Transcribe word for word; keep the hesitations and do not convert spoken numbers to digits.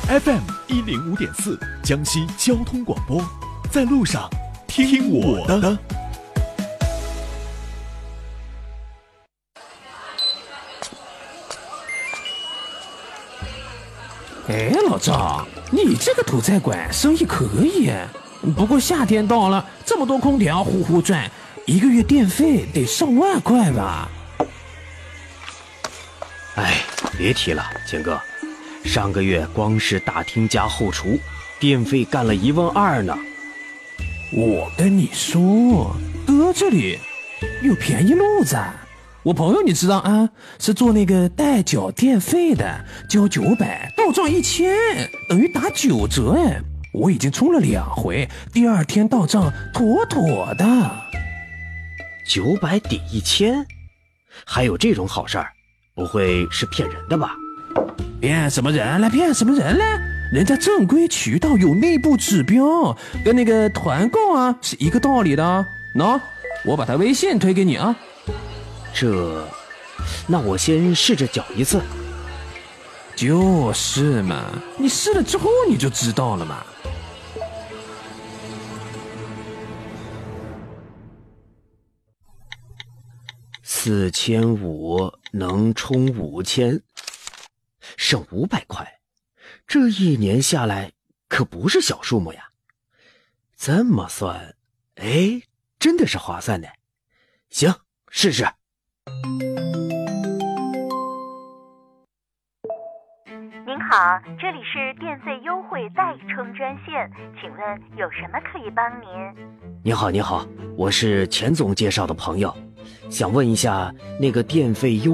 F M 一零五点四，江西交通广播，在路上听我的。 哎，老赵，你这个土菜馆生意可以，不过夏天到了，这么多空调呼呼转，一个月电费得上万块吧？ 哎，别提了，钱哥，上个月光是大厅加后厨，电费干了一万二呢。 我跟你说，哥这里有便宜路子。我朋友你知道啊，是做那个代缴电费的，交九百到账一千，等于打九折哎！我已经充了两回，第二天到账妥妥的。 九百抵一千，还有这种好事儿？不会是骗人的吧？ 骗什么人了？骗什么人了？人家正规渠道有内部指标，跟那个团购啊是一个道理的。喏，我把他微信推给你啊。 这，那我先试着缴一次。 就是嘛，你试了之后你就知道了嘛。 四千五能充五千，省五百块，这一年下来可不是小数目呀。这么算，哎，真的是划算的。行，试试。 您好，这里是电费优惠代充专线，请问有什么可以帮您？ 你好，你好，我是钱总介绍的朋友，想问一下那个电费优